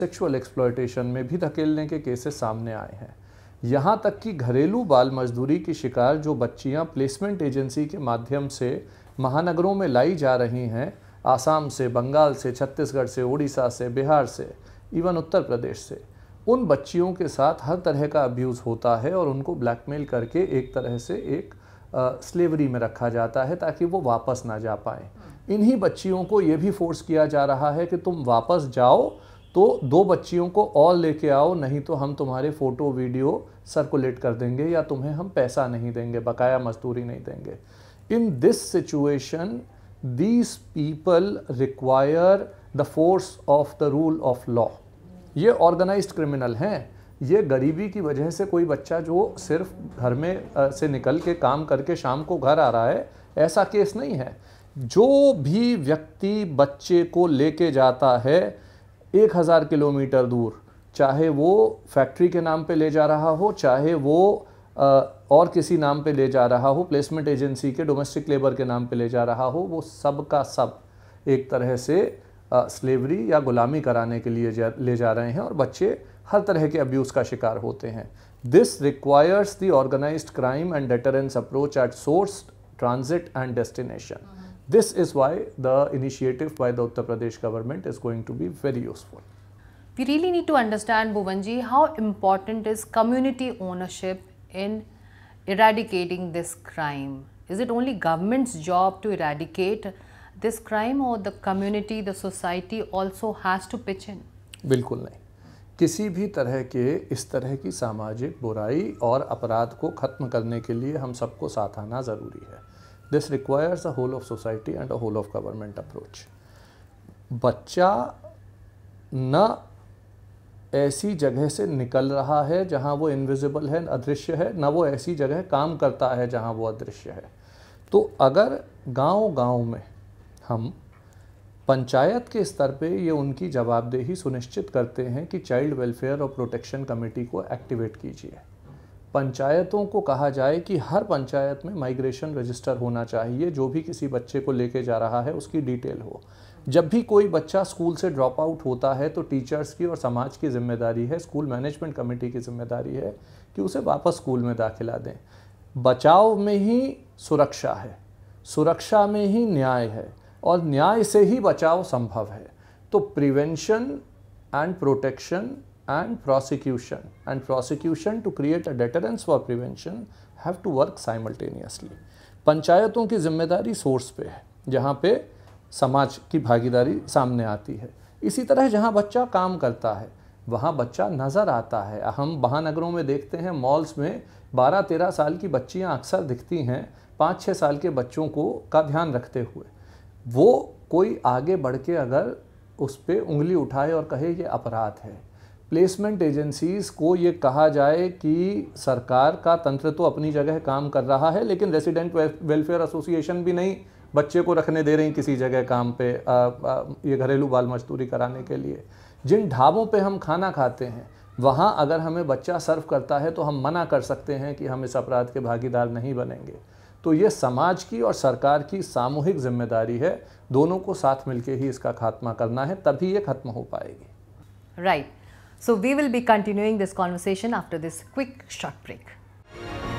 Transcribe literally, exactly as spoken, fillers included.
Sexual exploitation में भी धकेलने के केसेस सामने आए हैं। यहाँ तक कि घरेलू बाल मजदूरी की शिकार जो बच्चियाँ प्लेसमेंट एजेंसी के माध्यम से महानगरों में लाई जा रही हैं, आसाम से, बंगाल से, छत्तीसगढ़ से, उड़ीसा से, बिहार से, इवन उत्तर प्रदेश से, उन बच्चियों के साथ हर तरह का अब्यूज़ होता है और उनको ब्लैकमेल करके एक तरह से एक स्लेवरी में रखा जाता है ताकि वो वापस ना जा पाएँ। इन्हीं बच्चियों को ये भी फोर्स किया जा रहा है कि तुम वापस जाओ तो दो बच्चियों को और लेके आओ, नहीं तो हम तुम्हारे फ़ोटो वीडियो सर्कुलेट कर देंगे या तुम्हें हम पैसा नहीं देंगे, बकाया मजदूरी नहीं देंगे। In this situation these people require the force of the rule of law. ये ऑर्गेनाइज्ड क्रिमिनल हैं। ये गरीबी की वजह से कोई बच्चा जो सिर्फ घर में से निकल के काम करके शाम को घर आ रहा है, ऐसा केस नहीं है। जो भी व्यक्ति बच्चे को लेके जाता है एक हज़ार किलोमीटर दूर, चाहे वो फैक्ट्री के नाम पे ले जा रहा हो, चाहे वो आ, और किसी नाम पे ले जा रहा हो, प्लेसमेंट एजेंसी के डोमेस्टिक लेबर के नाम पे ले जा रहा हो, वो सब का सब एक तरह से स्लेवरी या गुलामी कराने के लिए जा, ले जा रहे हैं और बच्चे हर तरह के अब्यूज़ का शिकार होते हैं। This requires the organised crime and deterrence approach at source, transit and destination. This is why the initiative by the Uttar Pradesh government is going to be very useful. We really need to understand, Bhuvanji, how important is community ownership in eradicating this crime. Is it only government's job to eradicate this crime, or the community, the society also has to pitch in? बिल्कुल नहीं। किसी भी तरह के इस तरह की सामाजिक बुराई और अपराध को खत्म करने के लिए हम सबको साथ आना ज़रूरी है। This requires a whole of society and a whole of government approach. बच्चा न ऐसी जगह से निकल रहा है जहाँ वो इनविजिबल है, अदृश्य है, न वो ऐसी जगह काम करता है जहाँ वो अदृश्य है। तो अगर गांव-गांव में हम पंचायत के स्तर पे ये उनकी जवाबदेही सुनिश्चित करते हैं कि चाइल्ड वेलफेयर और प्रोटेक्शन कमेटी को एक्टिवेट कीजिए। पंचायतों को कहा जाए कि हर पंचायत में माइग्रेशन रजिस्टर होना चाहिए, जो भी किसी बच्चे को लेके जा रहा है उसकी डिटेल हो। जब भी कोई बच्चा स्कूल से ड्रॉप आउट होता है तो टीचर्स की और समाज की जिम्मेदारी है, स्कूल मैनेजमेंट कमेटी की जिम्मेदारी है कि उसे वापस स्कूल में दाखिला दें। बचाव में ही सुरक्षा है, सुरक्षा में ही न्याय है और न्याय से ही बचाव संभव है। तो prevention and protection and prosecution and prosecution to create a deterrence for prevention have to work simultaneously. पंचायतों की जिम्मेदारी सोर्स पे है, जहाँ पे समाज की भागीदारी सामने आती है। इसी तरह जहाँ बच्चा काम करता है वहाँ बच्चा नज़र आता है। हम महानगरों में देखते हैं, मॉल्स में बारह तेरह साल की बच्चियाँ अक्सर दिखती हैं पाँच छः साल के बच्चों को का ध्यान रखते हुए। वो कोई आगे बढ़ के अगर उस पर उंगली उठाए और कहे ये अपराध है, प्लेसमेंट एजेंसीज़ को ये कहा जाए कि सरकार का तंत्र तो अपनी जगह काम कर रहा है, लेकिन रेसिडेंट वेलफेयर एसोसिएशन भी नहीं बच्चे को रखने दे रही किसी जगह काम पे आ, आ, ये घरेलू बाल मजदूरी कराने के लिए। जिन ढाबों पे हम खाना खाते हैं वहाँ अगर हमें बच्चा सर्व करता है तो हम मना कर सकते हैं कि हम इस अपराध के भागीदार नहीं बनेंगे। तो ये समाज की और सरकार की सामूहिक जिम्मेदारी है, दोनों को साथ मिलकर ही इसका खात्मा करना है, तभी ये खत्म हो पाएगी। Right. So we will be continuing this conversation after this quick short break.